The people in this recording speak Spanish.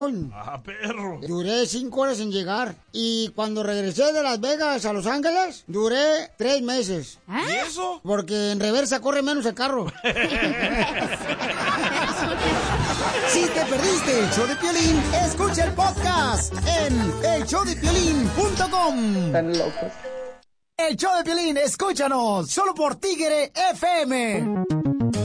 Ah, perro. Duré 5 horas en llegar. Y cuando regresé de Las Vegas a Los Ángeles, duré 3 meses. ¿Y eso? Porque en reversa corre menos el carro. Si te perdiste el show de Piolín, escucha el podcast en elshowdepiolín.com. Están locos. El show de Piolín, escúchanos, solo por Tigre FM.